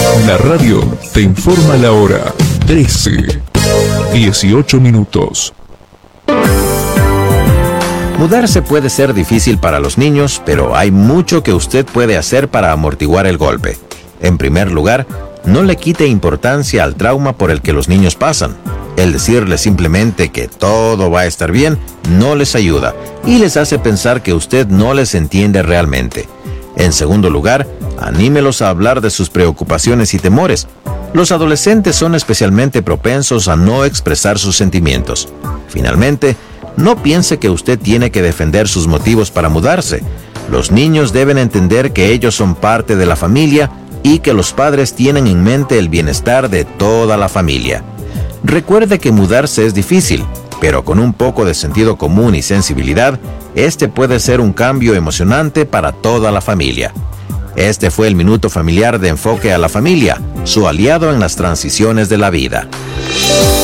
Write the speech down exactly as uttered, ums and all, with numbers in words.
La radio te informa la hora. trece, dieciocho minutos. Mudarse puede ser difícil para los niños, pero hay mucho que usted puede hacer para amortiguar el golpe. En primer lugar, no le quite importancia al trauma por el que los niños pasan. El decirles simplemente que todo va a estar bien no les ayuda y les hace pensar que usted no les entiende realmente. En segundo lugar, anímelos a hablar de sus preocupaciones y temores. Los adolescentes son especialmente propensos a no expresar sus sentimientos. Finalmente, no piense que usted tiene que defender sus motivos para mudarse. Los niños deben entender que ellos son parte de la familia y que los padres tienen en mente el bienestar de toda la familia. Recuerde que mudarse es difícil, pero con un poco de sentido común y sensibilidad, este puede ser un cambio emocionante para toda la familia. Este fue el Minuto Familiar de Enfoque a la Familia, su aliado en las transiciones de la vida.